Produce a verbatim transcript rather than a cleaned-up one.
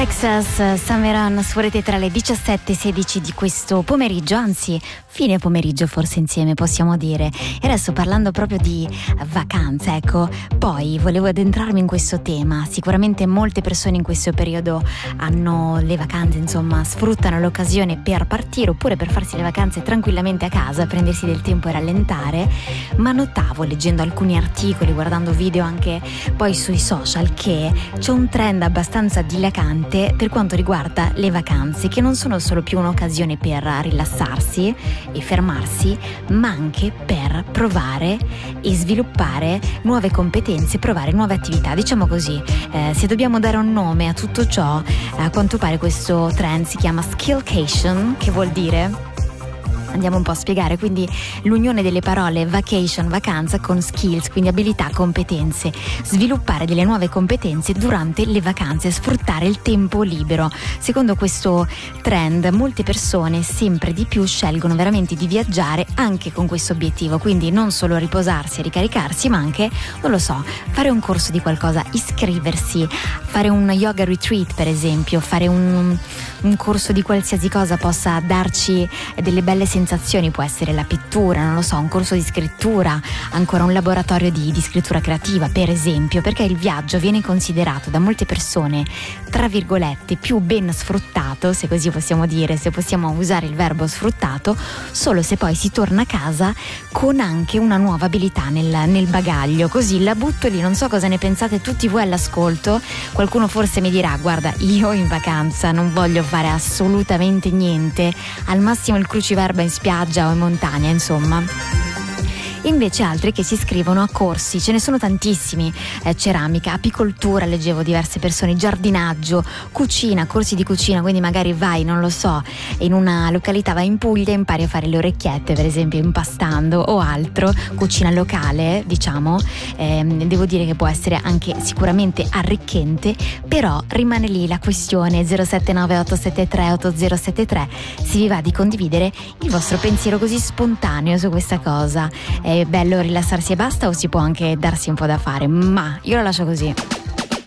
Texas Summer su Rete tra le diciassette e sedici di questo pomeriggio, anzi fine pomeriggio forse insieme possiamo dire. E adesso parlando proprio di vacanze, ecco, poi volevo addentrarmi in questo tema. Sicuramente molte persone in questo periodo hanno le vacanze, insomma sfruttano l'occasione per partire oppure per farsi le vacanze tranquillamente a casa, prendersi del tempo e rallentare, ma notavo leggendo alcuni articoli, guardando video anche poi sui social, che c'è un trend abbastanza dilagante per quanto riguarda le vacanze, che non sono solo più un'occasione per rilassarsi e fermarsi, ma anche per provare e sviluppare nuove competenze, provare nuove attività. Diciamo così, eh, se dobbiamo dare un nome a tutto ciò, a quanto pare questo trend si chiama skillcation, che vuol dire, andiamo un po' a spiegare, quindi l'unione delle parole vacation, vacanza, con skills, quindi abilità, competenze, sviluppare delle nuove competenze durante le vacanze, sfruttare il tempo libero. Secondo questo trend molte persone sempre di più scelgono veramente di viaggiare anche con questo obiettivo, quindi non solo riposarsi e ricaricarsi, ma anche, non lo so, fare un corso di qualcosa, iscriversi, fare un yoga retreat per esempio, fare un, un corso di qualsiasi cosa possa darci delle belle sensazioni. Può essere la pittura, non lo so, un corso di scrittura, ancora un laboratorio di, di scrittura creativa per esempio, perché il viaggio viene considerato da molte persone, tra virgolette, più ben sfruttato, se così possiamo dire, se possiamo usare il verbo sfruttato, solo se poi si torna a casa con anche una nuova abilità nel, nel bagaglio. Così la butto lì, non so cosa ne pensate tutti voi all'ascolto. Qualcuno forse mi dirà: guarda, io in vacanza non voglio fare assolutamente niente, al massimo il cruciverba in spiaggia o in montagna, insomma. Invece altri che si iscrivono a corsi, ce ne sono tantissimi, eh, ceramica, apicoltura, leggevo diverse persone, giardinaggio, cucina, corsi di cucina, quindi magari vai, non lo so, in una località, vai in Puglia e impari a fare le orecchiette per esempio impastando o altro, cucina locale diciamo, eh, devo dire che può essere anche sicuramente arricchente, però rimane lì la questione. Zero sette nove otto sette tre otto zero sette tre, se vi va di condividere il vostro pensiero così spontaneo su questa cosa. È bello rilassarsi e basta, o si può anche darsi un po' da fare? Ma io la lascio così.